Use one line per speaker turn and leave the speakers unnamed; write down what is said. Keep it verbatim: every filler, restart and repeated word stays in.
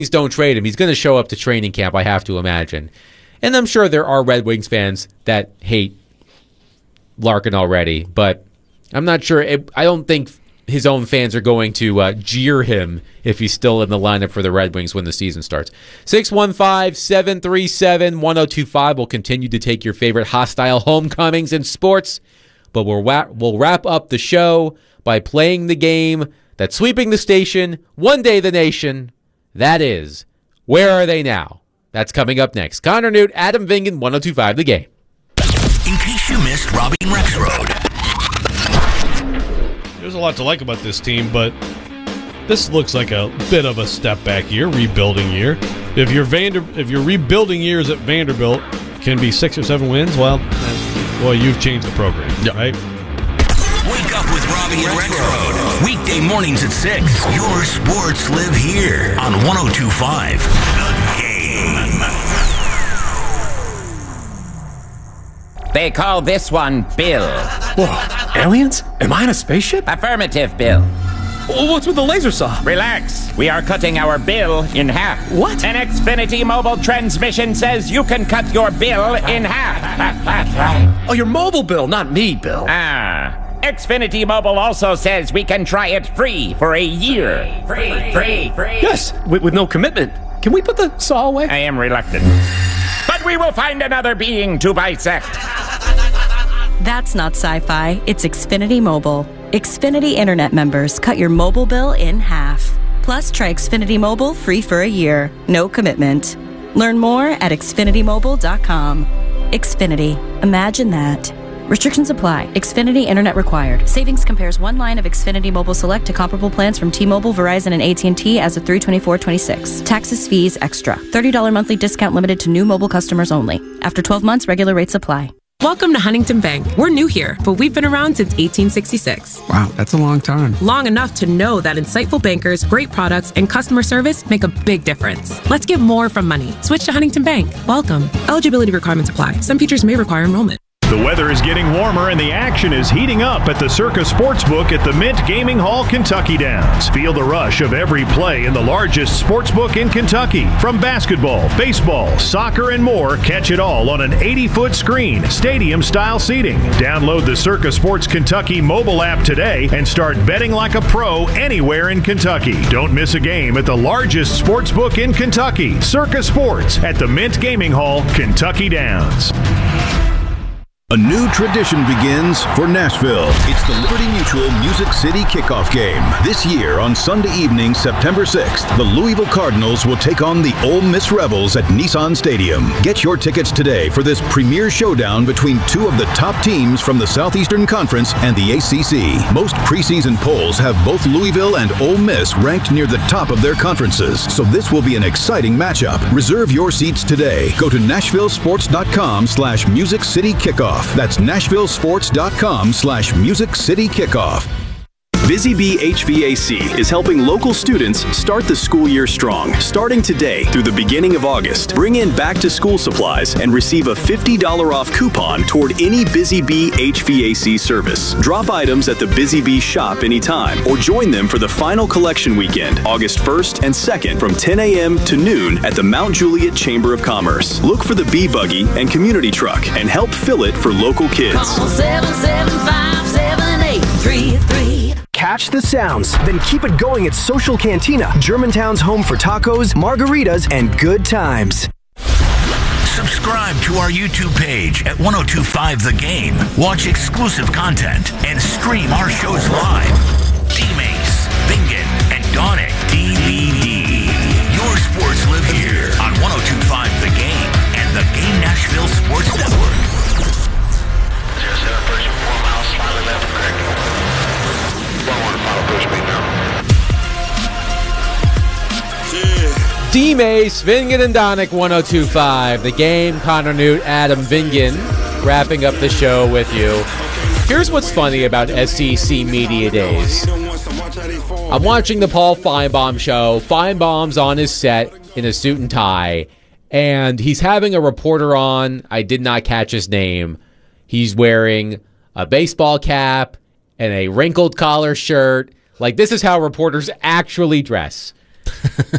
don't trade him, he's going to show up to training camp, I have to imagine. And I'm sure there are Red Wings fans that hate Larkin already, but I'm not sure. I don't think his own fans are going to uh, jeer him if he's still in the lineup for the Red Wings when the season starts. six one five, seven three seven, one oh two five will continue to take your favorite hostile homecomings in sports, but we'll wrap, we'll wrap up the show by playing the game that's sweeping the station, one day the nation. That is, Where Are They Now? That's coming up next. Connor Newt, Adam Vingan, one oh two five The Game.
In case you missed Robbie Rexroad.
There's a lot to like about this team, but this looks like a bit of a step back year, rebuilding year. If your Vander, if your rebuilding years at Vanderbilt can be six or seven wins, well, well, you've changed the program, yep. Right?
Wake up with Robbie and Rexroad. Weekday mornings at six. Your sports live here on one oh two five The Game.
They call this one Bill.
Whoa, aliens? Am I in a spaceship?
Affirmative, Bill.
Well, what's with the laser saw?
Relax. We are cutting our bill in half.
What?
An Xfinity mobile transmission says you can cut your bill in half.
Oh, your mobile bill, not me, Bill.
Ah. Xfinity Mobile also says we can try it free for a year. Free, free, free.
Yes, with, with no commitment. Can we put the saw away?
I am reluctant. But we will find another being to bisect.
That's not sci-fi. It's Xfinity Mobile. Xfinity Internet members cut your mobile bill in half. Plus, try Xfinity Mobile free for a year. No commitment. Learn more at xfinity mobile dot com. Xfinity. Imagine that. Restrictions apply. Xfinity Internet required. Savings compares one line of Xfinity Mobile Select to comparable plans from T-Mobile, Verizon, and A T and T as of three twenty-four twenty-six. Taxes, fees, extra. thirty dollars monthly discount limited to new mobile customers only. After twelve months, regular rates apply.
Welcome to Huntington Bank. We're new here, but we've been around since eighteen sixty-six.
Wow, that's a long time.
Long enough to know that insightful bankers, great products, and customer service make a big difference. Let's give more from money. Switch to Huntington Bank. Welcome. Eligibility requirements apply. Some features may require enrollment.
The weather is getting warmer and the action is heating up at the Circa Sportsbook at the Mint Gaming Hall, Kentucky Downs. Feel the rush of every play in the largest sportsbook in Kentucky. From basketball, baseball, soccer, and more, catch it all on an eighty-foot screen, stadium-style seating. Download the Circa Sports Kentucky mobile app today and start betting like a pro anywhere in Kentucky. Don't miss a game at the largest sportsbook in Kentucky, Circa Sports at the Mint Gaming Hall, Kentucky Downs.
A new tradition begins for Nashville. It's the Liberty Mutual Music City Kickoff Game. This year on Sunday evening, September sixth, the Louisville Cardinals will take on the Ole Miss Rebels at Nissan Stadium. Get your tickets today for this premier showdown between two of the top teams from the Southeastern Conference and the A C C. Most preseason polls have both Louisville and Ole Miss ranked near the top of their conferences, so this will be an exciting matchup. Reserve your seats today. Go to nashvillesports.com slash Music City Kickoff. That's nashvillesports.com slash Music City Kickoff.
Busy Bee H V A C is helping local students start the school year strong. Starting today through the beginning of August, bring in back-to-school supplies and receive a fifty dollars off coupon toward any Busy Bee H V A C service. Drop items at the Busy Bee shop anytime or join them for the final collection weekend, August first and second from ten a.m. to noon at the Mount Juliet Chamber of Commerce. Look for the Bee Buggy and Community Truck and help fill it for local kids.
Call seven seven five, seven eight three three.
Catch the sounds, then keep it going at Social Cantina, Germantown's home for tacos, margaritas, and good times.
Subscribe to our YouTube page at one oh two five The Game. Watch exclusive content and stream our shows live. D-Mace, Bingen, and Donick D V D. Your sports live here on one oh two five The Game and the Game Nashville Sports Network. zero seven, approaching four miles, slightly left of correct.
D-Mace, Vingan and Donick, one oh two five The Game. Connor Newt, Adam Vingan, wrapping up the show with you. Here's what's funny about S E C Media Days. I'm watching the Paul Feinbaum show. Feinbaum's on his set in a suit and tie, and he's having a reporter on. I did not catch his name. He's wearing a baseball cap and a wrinkled collar shirt. Like, this is how reporters actually dress.